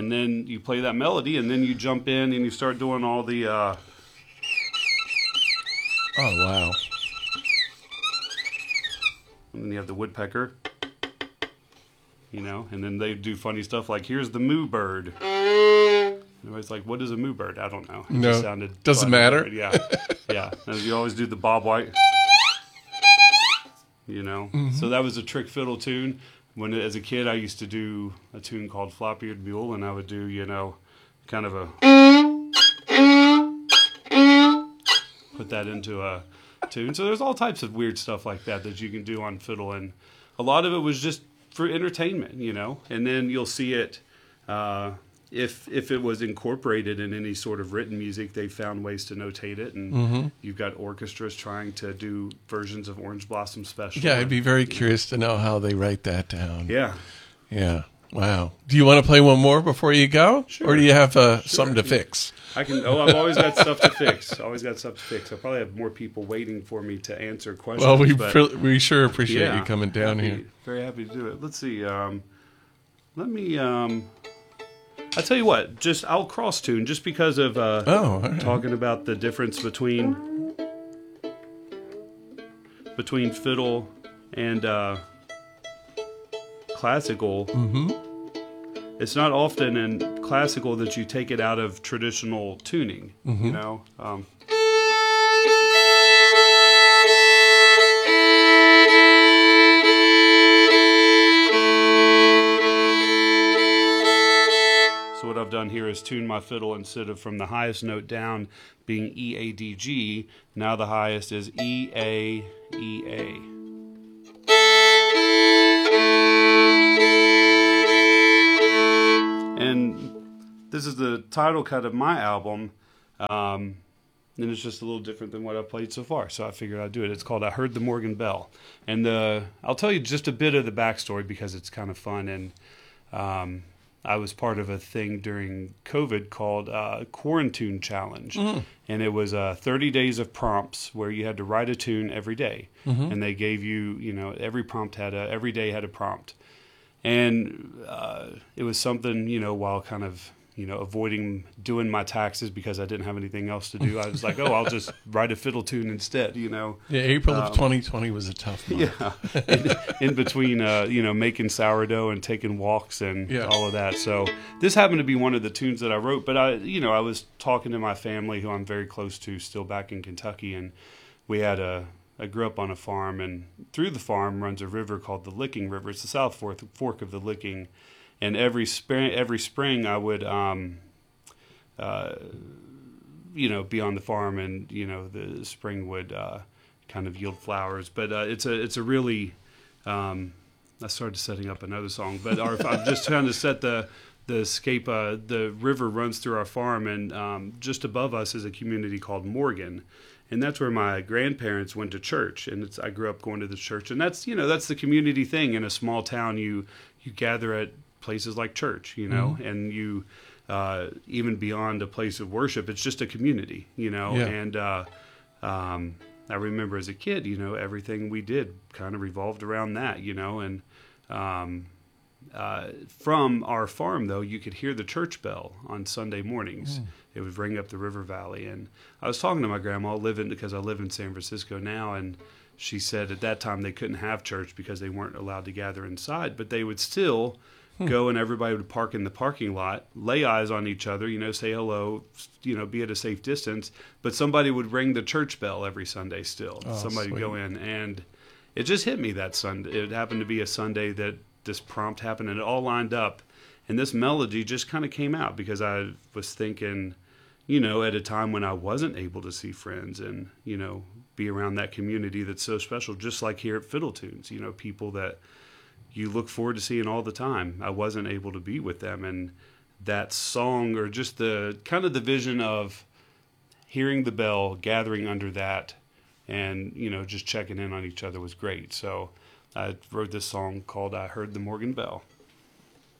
and then you play that melody, and then you jump in and you start doing all the Oh, wow. and then you have the woodpecker, and then they do funny stuff like, here's the moo bird. Everybody's like, what is a moo bird? I don't know. It just sounded doesn't funny. matter. Yeah, yeah. And you always do the Bob White, So that was a trick fiddle tune. As a kid, I used to do a tune called Flop-Eared Mule, and I would do, kind of put that into a tune. So there's all types of weird stuff like that you can do on fiddle, and a lot of it was just for entertainment, and then you'll see it if it was incorporated in any sort of written music, they found ways to notate it, and you've got orchestras trying to do versions of Orange Blossom Special. Yeah, I'd be very curious to know how they write that down. Yeah. Yeah. Wow. Do you want to play one more before you go? Sure. Or do you have something to fix? I can. Oh, I've always got stuff to fix. Always got stuff to fix. I probably have more people waiting for me to answer questions. Well, we sure appreciate you coming down here. Very happy to do it. Let's see. Let me. I tell you what. I'll cross tune just because of talking about the difference between fiddle and classical. It's not often in classical that you take it out of traditional tuning, So what I've done here is tune my fiddle instead of from the highest note down being E, A, D, G. Now the highest is E, A, E, A. And this is the title cut of my album, and it's just a little different than what I've played so far, so I figured I'd do it. It's called I Heard the Morgan Bell. And I'll tell you just a bit of the backstory because it's kind of fun, and I was part of a thing during COVID called Quarantine Challenge, and it was 30 days of prompts where you had to write a tune every day, and they gave you, every day had a prompt. And it was something, while kind of, avoiding doing my taxes because I didn't have anything else to do. I was like, I'll just write a fiddle tune instead, Yeah, April of 2020 was a tough month. Yeah, in between, making sourdough and taking walks and all of that. So this happened to be one of the tunes that I wrote. But I was talking to my family, who I'm very close to, still back in Kentucky, and we had I grew up on a farm, and through the farm runs a river called the Licking River. It's the South Fork of the Licking, and every spring I would, be on the farm, and the spring would kind of yield flowers. But it's a really, I started setting up another song, but I'm just trying to set the scape. The river runs through our farm, and just above us is a community called Morgan. And that's where my grandparents went to church, and I grew up going to the church, and that's the community thing in a small town. You gather at places like church, and you even beyond a place of worship, it's just a community, And I remember as a kid, everything we did kind of revolved around that, and from our farm, though, you could hear the church bell on Sunday mornings. It would ring up the river valley. And I was talking to my grandma, because I live in San Francisco now, and she said at that time they couldn't have church because they weren't allowed to gather inside, but they would still go, and everybody would park in the parking lot, lay eyes on each other, say hello, be at a safe distance, but somebody would ring the church bell every Sunday still. Somebody would go in, and it just hit me that Sunday. It happened to be a Sunday that this prompt happened, and it all lined up, and this melody just kind of came out because I was thinking, at a time when I wasn't able to see friends and be around that community that's so special, just like here at Fiddle Tunes, people that you look forward to seeing all the time. I wasn't able to be with them, and that song, or just the kind of the vision of hearing the bell, gathering under that, and just checking in on each other was great. So I wrote this song called I Heard the Morgan Bell.